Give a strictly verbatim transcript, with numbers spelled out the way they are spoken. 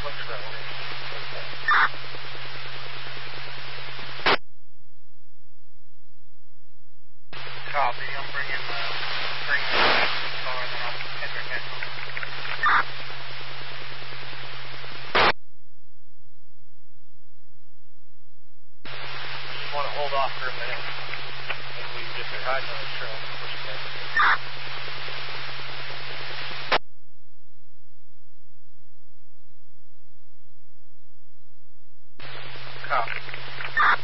Looks that way. Copy. I'm bringing the bringing the car, and then I'll head your head. Just want to hold off for a minute. Maybe we can get their hide on the trail before she gets